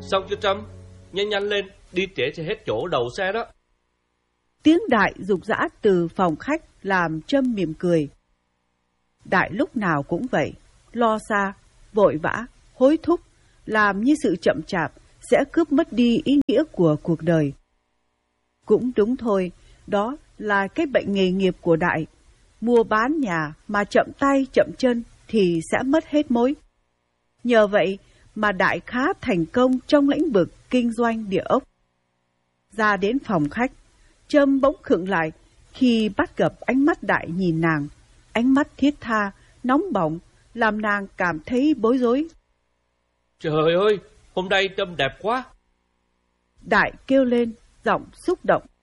Xong chưa Trâm? Nhanh nhanh lên, đi trễ sẽ hết chỗ đậu xe đó. Tiếng Đại rục rã từ phòng khách làm Trâm mỉm cười. Đại lúc nào cũng vậy, lo xa, vội vã, hối thúc, làm như sự chậm chạp sẽ cướp mất đi ý nghĩa của cuộc đời. Cũng đúng thôi, đó là cái bệnh nghề nghiệp của Đại. Mua bán nhà mà chậm tay chậm chân thì sẽ mất hết mối. Nhờ vậy mà Đại khá thành công trong lĩnh vực kinh doanh địa ốc. Ra đến phòng khách, Trâm bỗng khựng lại khi bắt gặp ánh mắt Đại nhìn nàng. Ánh mắt thiết tha, nóng bỏng, làm nàng cảm thấy bối rối. Trời ơi, hôm nay Trâm đẹp quá. Đại kêu lên, giọng xúc động.